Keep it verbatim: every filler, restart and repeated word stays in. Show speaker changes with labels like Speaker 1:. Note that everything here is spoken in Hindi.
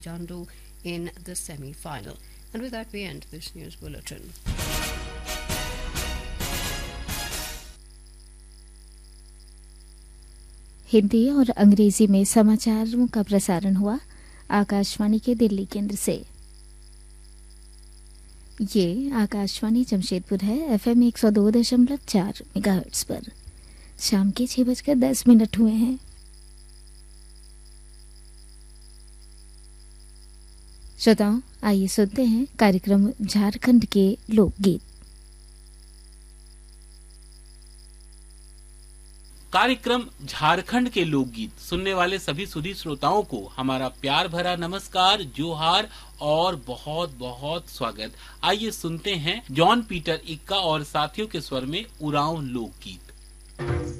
Speaker 1: Jandu in the semi-final. And with that, we end this news bulletin.
Speaker 2: Hindi और अंग्रेजी में समाचारों का प्रसारण हुआ आकाशवाणी के दिल्ली केंद्र से। ये आकाशवाणी जमशेदपुर है, एफएम एक सौ दो दशमलव चार मेगाहर्ट्ज पर। शाम के छह बजकर दस मिनट हुए हैं। श्रोताओं, आइए सुनते हैं कार्यक्रम झारखंड के लोकगीत।
Speaker 3: कार्यक्रम झारखंड के लोकगीत सुनने वाले सभी सुधी श्रोताओं को हमारा प्यार भरा नमस्कार, जोहार और बहुत बहुत स्वागत। आइए सुनते हैं जॉन पीटर इक्का और साथियों के स्वर में उरांव लोकगीत।